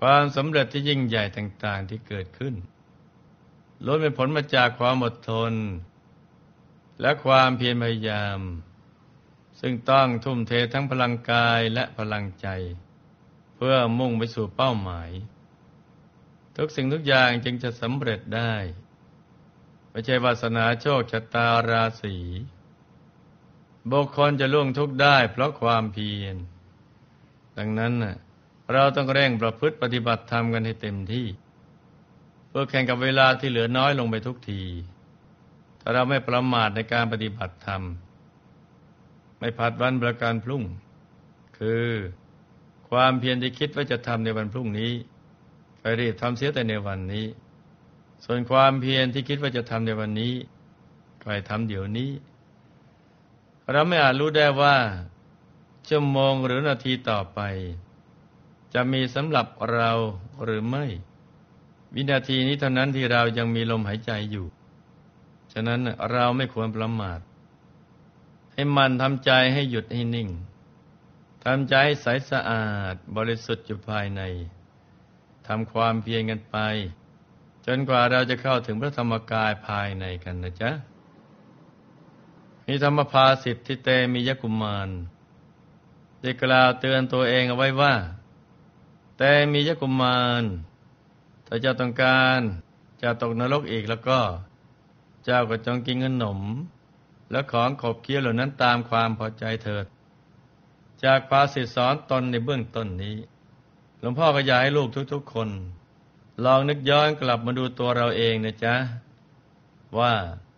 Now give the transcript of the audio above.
ความสำเร็จที่ยิ่งใหญ่ต่างๆที่เกิดขึ้นล้วนเป็นผลมาจากความอดทนและความเพียรพยายามซึ่งต้องทุ่มเททั้งพลังกายและพลังใจเพื่อมุ่งไปสู่เป้าหมายทุกสิ่งทุกอย่างจึงจะสำเร็จได้ไม่ใช่วาสนาโชคชะตาราศีบุคคลจะล่วงทุกข์ได้เพราะความเพียรดังนั้นเราต้องเร่งประพฤติปฏิบัติธรรมกันให้เต็มที่เพื่อแข่งกับเวลาที่เหลือน้อยลงไปทุกทีถ้าเราไม่ประมาทในการปฏิบัติธรรมไม่ผัดวันประกันพรุ่งคือความเพียรที่คิดว่าจะทำในวันพรุ่งนี้ไปรีบทำเสียแต่ในวันนี้ส่วนความเพียรที่คิดว่าจะทำในวันนี้ก็ให้ทำเดี๋ยวนี้เราไม่อาจรู้ได้ว่าชั่วโมงหรือนาทีต่อไปจะมีสำหรับเราหรือไม่วินาทีนี้เท่านั้นที่เรายังมีลมหายใจอยู่ฉะนั้นเราไม่ควรประมาทให้มันทำใจให้หยุดให้นิ่งทำใจให้ใสสะอาดบริสุทธิ์อยู่ภายในทำความเพียรกันไปจนกว่าเราจะเข้าถึงพระธรรมกายภายในกันนะจ๊ะมีธรรมภาสิทธิเตมียกุมารได้กล่าวเตือนตัวเองเอาไว้ว่าแต่มียกุมารถ้าเจ้าต้องการจะตกนรกอีกแล้วก็เจ้าก็จงกินขนมและของขบเคี้ยวเหล่านั้นตามความพอใจเถิดจากภาษิตสอนตนในเบื้องต้นนี้หลวงพ่อก็อยากให้ลูกทุกๆคนลองนึกย้อนกลับมาดูตัวเราเองนะจ๊ะว่า